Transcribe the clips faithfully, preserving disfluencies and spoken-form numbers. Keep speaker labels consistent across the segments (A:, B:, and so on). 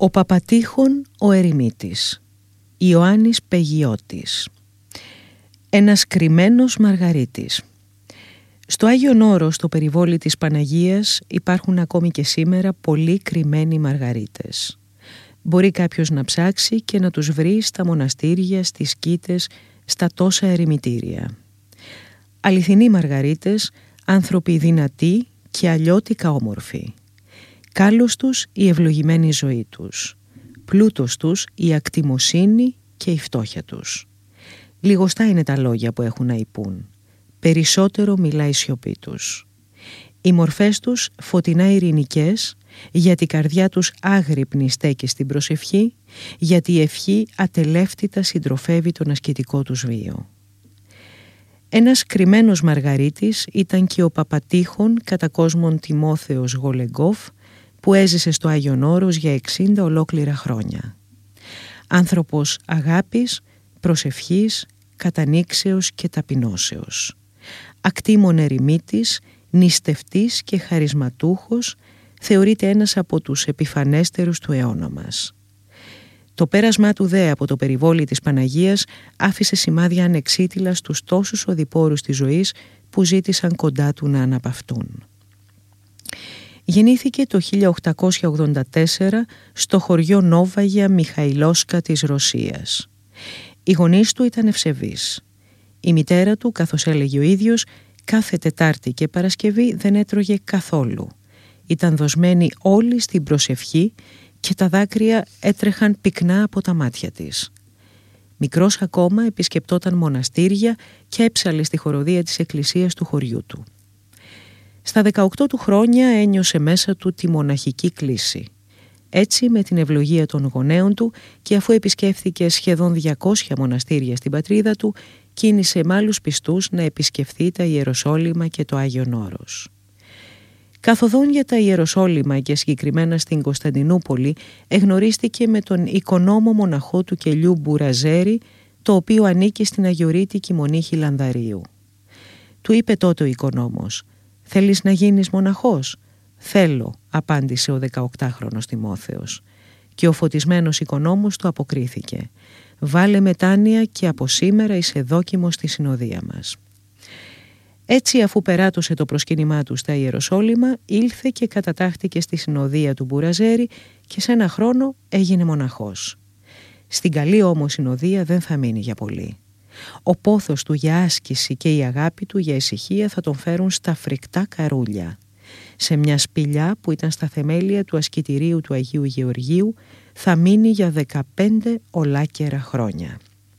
A: Ο Παπατήχων ο ερημίτης, Ιωάννης Πεγιώτης. Ένας κρυμμένος Μαργαρίτης. Στο Άγιον Όρος, στο περιβόλι της Παναγίας, υπάρχουν ακόμη και σήμερα πολλοί κρυμμένοι Μαργαρίτες. Μπορεί κάποιος να ψάξει και να τους βρει στα μοναστήρια, στις σκήτες, στα τόσα ερημιτήρια. Αληθινοί Μαργαρίτες, άνθρωποι δυνατοί και αλλιώτικα όμορφοι. Κάλος τους η ευλογημένη ζωή τους, πλούτος τους η ακτιμοσύνη και η φτώχεια τους. Λιγοστά είναι τα λόγια που έχουν να υπούν, περισσότερο μιλάει η σιωπή τους. Οι μορφές τους φωτεινά ειρηνικές, γιατί η καρδιά τους άγρυπνη στέκει στην προσευχή, γιατί η ευχή ατελεύτητα συντροφεύει τον ασκητικό τους βίο. Ένας κρυμμένος Μαργαρίτης ήταν και ο Παπατήχων κατά κόσμον Τιμόθεος Γολεγκόφ, που έζησε στο Άγιον Όρος για εξήντα ολόκληρα χρόνια. Άνθρωπος αγάπης, προσευχής, κατανήξεως και ταπεινώσεως. Ακτήμων ερημίτης, νηστευτής και χαρισματούχος, θεωρείται ένας από τους επιφανέστερους του αιώνα μας. Το πέρασμά του δε από το περιβόλι της Παναγίας άφησε σημάδια ανεξίτηλα στους τόσους οδηπόρους της ζωής που ζήτησαν κοντά του να αναπαυτούν. Γεννήθηκε το χίλια οκτακόσια ογδόντα τέσσερα στο χωριό Νόβαγια Μιχαηλόσκα της Ρωσίας. Οι γονείς του ήταν ευσεβείς. Η μητέρα του, καθώς έλεγε ο ίδιος, κάθε Τετάρτη και Παρασκευή δεν έτρωγε καθόλου. Ήταν δοσμένη όλη στην προσευχή και τα δάκρυα έτρεχαν πυκνά από τα μάτια της. Μικρός ακόμα επισκεπτόταν μοναστήρια και έψαλε στη χοροδία της εκκλησίας του χωριού του. Στα δεκαοκτώ του χρόνια ένιωσε μέσα του τη μοναχική κλίση. Έτσι, με την ευλογία των γονέων του και αφού επισκέφθηκε σχεδόν διακόσια μοναστήρια στην πατρίδα του, κίνησε με άλλους πιστούς να επισκεφθεί τα Ιεροσόλυμα και το Άγιον Όρος. Καθοδόν για τα Ιεροσόλυμα και συγκεκριμένα στην Κωνσταντινούπολη, εγνωρίστηκε με τον οικονόμο μοναχό του κελιού Μπουραζέρη, το οποίο ανήκει στην αγιορείτικη μονή Λανδαρίου. Του είπε τότε ο οικονόμος: «Θέλεις να γίνεις μοναχός?» «Θέλω», απάντησε ο δεκαοκτάχρονος Τιμόθεος. Και ο φωτισμένος οικονόμος του αποκρίθηκε: «Βάλε μετάνοια και από σήμερα είσαι δόκιμος στη συνοδεία μας». Έτσι, αφού περάτωσε το προσκύνημά του στα Ιεροσόλυμα, ήλθε και κατατάχθηκε στη συνοδεία του Μπουραζέρη και σε ένα χρόνο έγινε μοναχός. Στην καλή όμως συνοδεία δεν θα μείνει για πολύ. Ο πόθος του για άσκηση και η αγάπη του για ησυχία θα τον φέρουν στα φρικτά καρούλια. Σε μια σπηλιά που ήταν στα θεμέλια του ασκητηρίου του Αγίου Γεωργίου θα μείνει για δεκαπέντε ολάκερα χρόνια.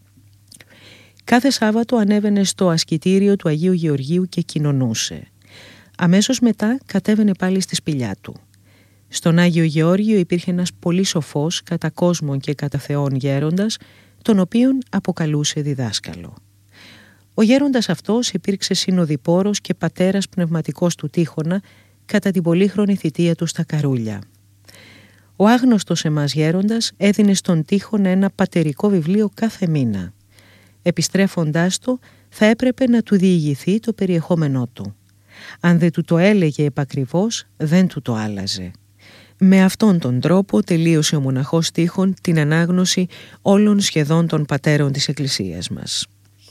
A: Κάθε Σάββατο ανέβαινε στο ασκητήριο του Αγίου Γεωργίου και κοινωνούσε. Αμέσως μετά κατέβαινε πάλι στη σπηλιά του. Στον Άγιο Γεώργιο υπήρχε ένας πολύ σοφός, κατά κόσμον και κατά Θεόν γέροντας, τον οποίον αποκαλούσε διδάσκαλο. Ο γέροντας αυτός υπήρξε συνοδοιπόρος και πατέρας πνευματικός του Τείχονα κατά την πολύχρονη θητεία του στα καρούλια. Ο άγνωστος εμάς γέροντας έδινε στον Τείχονα ένα πατερικό βιβλίο κάθε μήνα. Επιστρέφοντάς το, θα έπρεπε να του διηγηθεί το περιεχόμενό του. Αν δεν του το έλεγε επακριβώς, δεν του το άλλαζε. Με αυτόν τον τρόπο τελείωσε ο μοναχός Τείχων την ανάγνωση όλων σχεδόν των πατέρων της Εκκλησίας μας.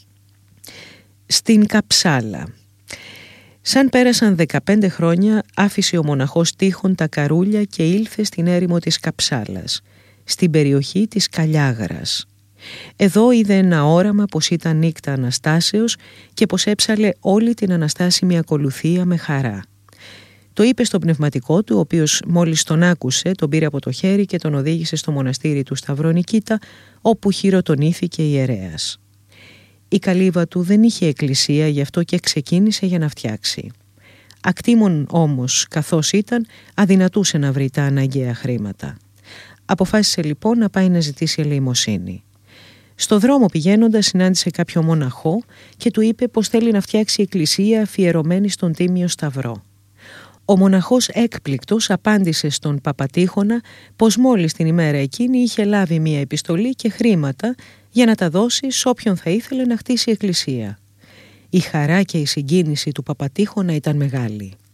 A: Στην Καψάλα. Σαν πέρασαν δεκαπέντε χρόνια, άφησε ο μοναχός Τείχων τα καρούλια και ήλθε στην έρημο της Καψάλας, στην περιοχή της Καλιάγρας. Εδώ είδε ένα όραμα πως ήταν νύκτα Αναστάσεως και πως έψαλε όλη την αναστάσιμη ακολουθία με χαρά. Το είπε στο πνευματικό του, ο οποίος μόλις τον άκουσε, τον πήρε από το χέρι και τον οδήγησε στο μοναστήρι του Σταυρονικήτα, όπου χειροτονήθηκε ιερέας. Η καλύβα του δεν είχε εκκλησία, γι' αυτό και ξεκίνησε για να φτιάξει. Ακτήμων όμως, καθώς ήταν, αδυνατούσε να βρει τα αναγκαία χρήματα. Αποφάσισε λοιπόν να πάει να ζητήσει ελεημοσύνη. Στο δρόμο πηγαίνοντας συνάντησε κάποιο μοναχό και του είπε πως θέλει να φτιάξει εκκλησία αφιερωμένη στον Τίμιο Σταυρό. Ο μοναχός έκπληκτος απάντησε στον Παπατήχωνα πως μόλις την ημέρα εκείνη είχε λάβει μία επιστολή και χρήματα για να τα δώσει σ' όποιον θα ήθελε να χτίσει εκκλησία. Η χαρά και η συγκίνηση του Παπατήχωνα ήταν μεγάλη.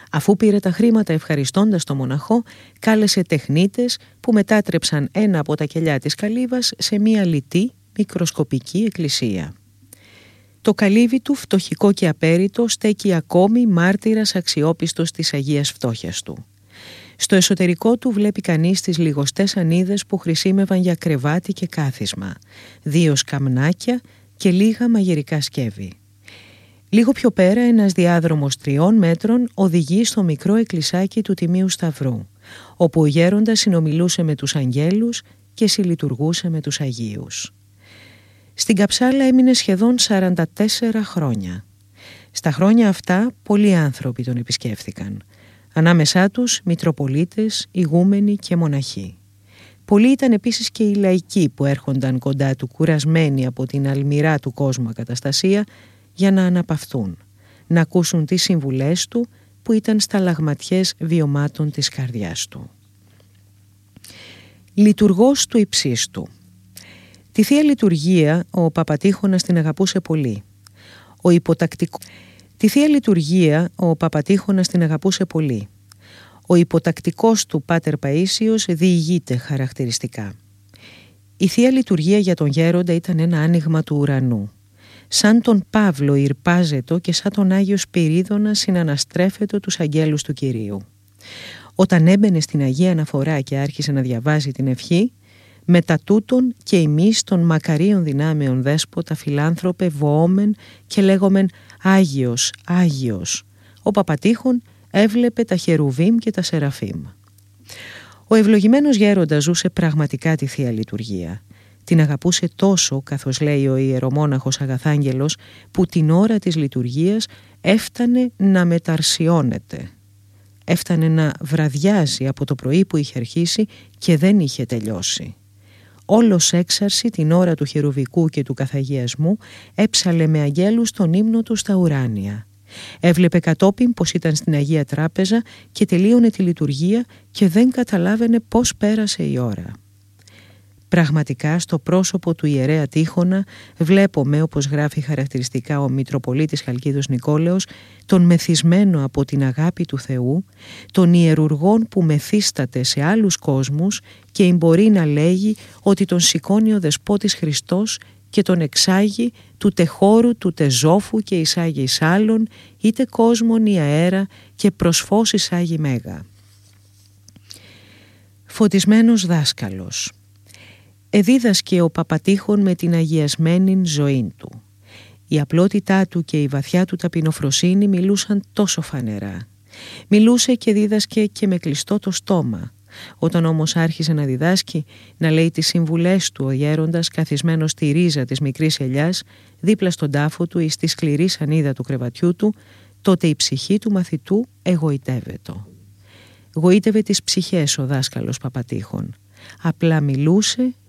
A: Αφού πήρε τα χρήματα ευχαριστώντας τον μοναχό, κάλεσε τεχνίτες που μετάτρεψαν ένα από τα κελιά της καλύβας σε μία λιτή μικροσκοπική εκκλησία. Το καλύβι του, φτωχικό και απέριτο, στέκει ακόμη μάρτυρας αξιόπιστος της αγίας φτώχειας του. Στο εσωτερικό του βλέπει κανείς τις λιγοστές ανίδες που χρησίμευαν για κρεβάτι και κάθισμα, δύο σκαμνάκια και λίγα μαγειρικά σκεύη. Λίγο πιο πέρα ένας διάδρομος τριών μέτρων οδηγεί στο μικρό εκκλησάκι του Τιμίου Σταυρού, όπου ο γέροντας συνομιλούσε με τους αγγέλους και συλλειτουργούσε με τους Αγίους. Στην Καψάλα έμεινε σχεδόν σαράντα τέσσερα χρόνια. Στα χρόνια αυτά πολλοί άνθρωποι τον επισκέφθηκαν. Ανάμεσά τους μητροπολίτες, ηγούμενοι και μοναχοί. Πολλοί ήταν επίσης και οι λαϊκοί που έρχονταν κοντά του κουρασμένοι από την αλμυρά του κόσμου ακαταστασία για να αναπαυθούν, να ακούσουν τις συμβουλές του που ήταν σταλαγματιές βιωμάτων της καρδιάς του. Λειτουργός του υψίστου. Τη Θεία Λειτουργία ο Παπατήχωνας την αγαπούσε πολύ. Ο υποτακτικό... Τη Θεία Λειτουργία ο Παπατήχωνας την αγαπούσε πολύ. Ο υποτακτικός του Πάτερ Παΐσιος διηγείται χαρακτηριστικά. Η Θεία Λειτουργία για τον γέροντα ήταν ένα άνοιγμα του ουρανού. Σαν τον Παύλο ηρπάζετο και σαν τον Άγιο Σπυρίδωνα συναναστρέφετο τους αγγέλους του Κυρίου. Όταν έμπαινε στην Αγία Αναφορά και άρχισε να διαβάζει την ευχή, μετά τούτον και εμείς των μακαρίων δυνάμεων δέσποτα φιλάνθρωπε βοόμεν και λέγομεν Άγιος, Άγιος. Ο Παπατήχων έβλεπε τα χερουβίμ και τα σεραφίμ. Ο ευλογημένος γέροντας ζούσε πραγματικά τη Θεία Λειτουργία. Την αγαπούσε τόσο, καθώς λέει ο ιερομόναχος Αγαθάγγελος, που την ώρα της λειτουργίας έφτανε να μεταρσιώνεται. Έφτανε να βραδιάζει από το πρωί που είχε αρχίσει και δεν είχε τελειώσει. Όλος έξαρση την ώρα του χερουβικού και του καθαγιασμού έψαλε με αγγέλους τον ύμνο του στα ουράνια. Έβλεπε κατόπιν πως ήταν στην Αγία Τράπεζα και τελείωνε τη λειτουργία και δεν καταλάβαινε πώς πέρασε η ώρα. Πραγματικά στο πρόσωπο του ιερέα Τύχωνα βλέπουμε, όπως γράφει χαρακτηριστικά ο Μητροπολίτης Χαλκίδος Νικόλαος, τον μεθυσμένο από την αγάπη του Θεού, τον ιερουργόν που μεθύσταται σε άλλους κόσμους και μπορεί να λέγει ότι τον σηκώνει ο Δεσπότης Χριστός και τον εξάγει του τεχώρου του τεζόφου και εισάγει εις άλλον, είτε κόσμον ή αέρα και προσφώς εισάγει μέγα. Φωτισμένος δάσκαλος. Εδίδασκε ο Παπατήχων με την αγιασμένη ζωή του. Η απλότητά του και η βαθιά του ταπεινοφροσύνη μιλούσαν τόσο φανερά. Μιλούσε και δίδασκε και με κλειστό το στόμα. Όταν όμως άρχισε να διδάσκει, να λέει τις συμβουλές του ο γέροντας καθισμένος στη ρίζα της μικρής ελιάς, δίπλα στον τάφο του ή στη σκληρή σανίδα του κρεβατιού του, τότε η ψυχή του μαθητού εγωιτεύεται. Γοήτευε τις ψυχές ο δάσκαλος Παπατήχων. Απλά μιλούσε